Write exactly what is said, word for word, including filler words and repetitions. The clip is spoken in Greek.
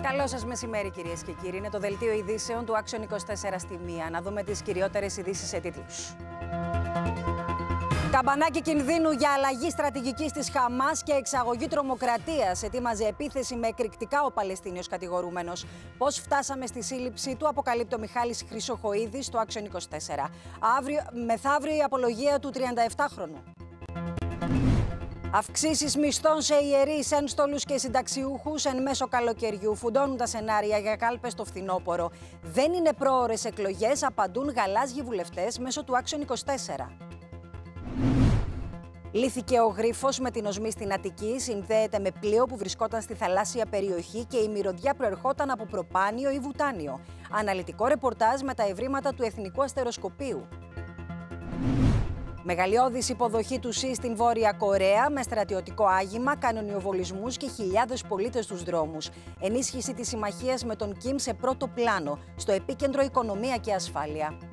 Καλό σας μεσημέρι, κυρίες και κύριοι. Είναι το δελτίο ειδήσεων του Action είκοσι τέσσερα στη μία. Να δούμε τις κυριότερες ειδήσεις σε τίτλους. Καμπανάκι κινδύνου για αλλαγή στρατηγικής της Χαμάς και εξαγωγή τρομοκρατίας. Ετοίμαζε επίθεση με εκρηκτικά ο Παλαιστίνιος κατηγορούμενος. Πώς φτάσαμε στη σύλληψή του, αποκαλύπτει ο Μιχάλης Χρυσοχοΐδης στο Action είκοσι τέσσερα. Αύριο, μεθαύριο η απολογία του τριανταεφτάχρονου. Αυξήσεις μισθών σε ιερείς, ένστολους και συνταξιούχους εν μέσω καλοκαιριού. Φουντώνουν τα σενάρια για κάλπες στο φθινόπωρο. Δεν είναι πρόωρες εκλογές, απαντούν γαλάζιοι βουλευτές μέσω του Action είκοσι τέσσερα. Λύθηκε ο γρίφος με την οσμή στην Αττική, συνδέεται με πλοίο που βρισκόταν στη θαλάσσια περιοχή και η μυρωδιά προερχόταν από προπάνιο ή βουτάνιο. Αναλυτικό ρεπορτάζ με τα ευρήματα του Εθνικού Αστεροσκοπείου. Μεγαλειώδης υποδοχή του ΣΥ στην Βόρεια Κορέα με στρατιωτικό άγημα, κανονιοβολισμούς και χιλιάδες πολίτες στους δρόμους. Ενίσχυση της συμμαχίας με τον Κιμ σε πρώτο πλάνο, στο επίκεντρο οικονομία και ασφάλεια.